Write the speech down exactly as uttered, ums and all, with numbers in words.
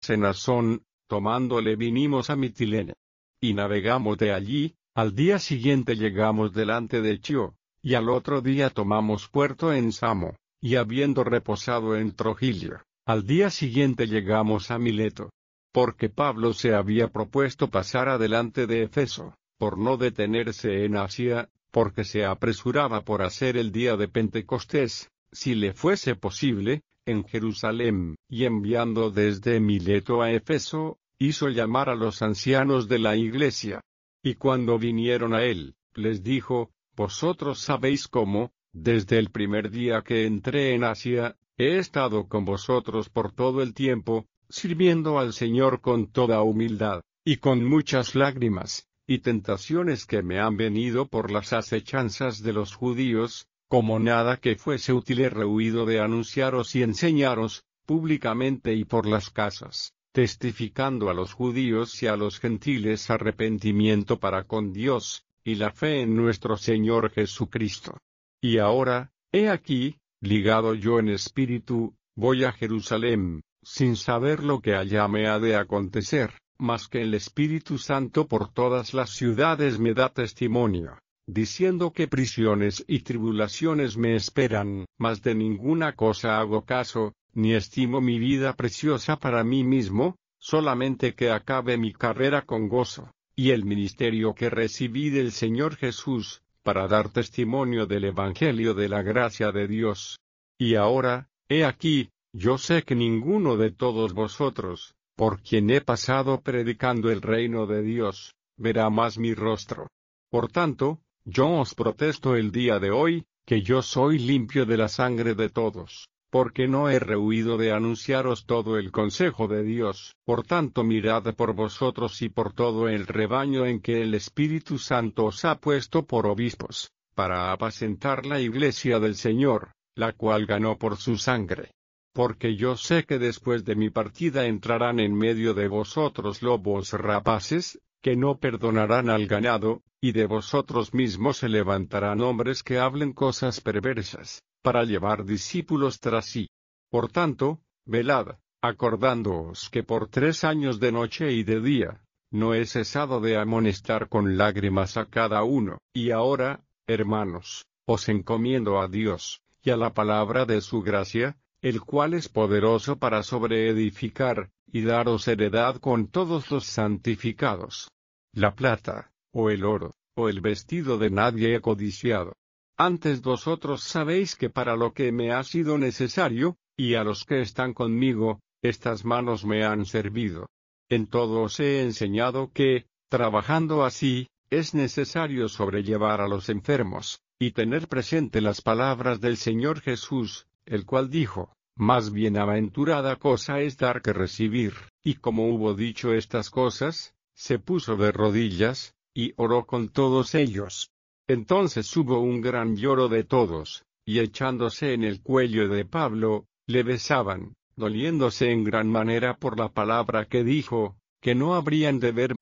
Cenazón, tomándole vinimos a Mitilene. Y navegamos de allí, al día siguiente llegamos delante de Chio, y al otro día tomamos puerto en Samo, y habiendo reposado en Trogilio, al día siguiente llegamos a Mileto. Porque Pablo se había propuesto pasar adelante de Efeso, por no detenerse en Asia, porque se apresuraba por hacer el día de Pentecostés, si le fuese posible, en Jerusalén, y enviando desde Mileto a Efeso, hizo llamar a los ancianos de la iglesia. Y cuando vinieron a él, les dijo: Vosotros sabéis cómo, desde el primer día que entré en Asia, he estado con vosotros por todo el tiempo, sirviendo al Señor con toda humildad, y con muchas lágrimas, y tentaciones que me han venido por las acechanzas de los judíos, como nada que fuese útil he rehuido de anunciaros y enseñaros, públicamente y por las casas, testificando a los judíos y a los gentiles arrepentimiento para con Dios, y la fe en nuestro Señor Jesucristo. Y ahora, he aquí, ligado yo en espíritu, voy a Jerusalén, sin saber lo que allá me ha de acontecer, mas que el Espíritu Santo por todas las ciudades me da testimonio, diciendo que prisiones y tribulaciones me esperan, mas de ninguna cosa hago caso, ni estimo mi vida preciosa para mí mismo, solamente que acabe mi carrera con gozo, y el ministerio que recibí del Señor Jesús, para dar testimonio del Evangelio de la gracia de Dios. Y ahora, he aquí, yo sé que ninguno de todos vosotros, por quien he pasado predicando el reino de Dios, verá más mi rostro. Por tanto, yo os protesto el día de hoy, que yo soy limpio de la sangre de todos, porque no he rehuido de anunciaros todo el consejo de Dios. Por tanto mirad por vosotros y por todo el rebaño en que el Espíritu Santo os ha puesto por obispos, para apacentar la iglesia del Señor, la cual ganó por su sangre. Porque yo sé que después de mi partida entrarán en medio de vosotros lobos rapaces, que no perdonarán al ganado, y de vosotros mismos se levantarán hombres que hablen cosas perversas, para llevar discípulos tras sí. Por tanto, velad, acordándoos que por tres años de noche y de día, no he cesado de amonestar con lágrimas a cada uno. Y ahora, hermanos, os encomiendo a Dios, y a la palabra de su gracia, el cual es poderoso para sobreedificar, y daros heredad con todos los santificados. La plata, o el oro, o el vestido de nadie he codiciado. Antes vosotros sabéis que para lo que me ha sido necesario, y a los que están conmigo, estas manos me han servido. En todo os he enseñado que, trabajando así, es necesario sobrellevar a los enfermos, y tener presente las palabras del Señor Jesús, el cual dijo: Más bienaventurada cosa es dar que recibir. Y como hubo dicho estas cosas, se puso de rodillas, y oró con todos ellos. Entonces hubo un gran lloro de todos, y echándose en el cuello de Pablo, le besaban, doliéndose en gran manera por la palabra que dijo, que no habrían de ver